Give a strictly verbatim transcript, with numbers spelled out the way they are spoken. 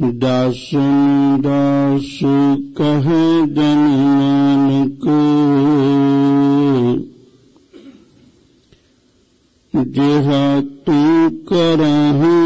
ਦਾਸਨ ਦਾਸ ਕਹੈ ਜਨ ਨਾਨਕ, ਜਿਹਾ ਤੂੰ ਕਰਹਿ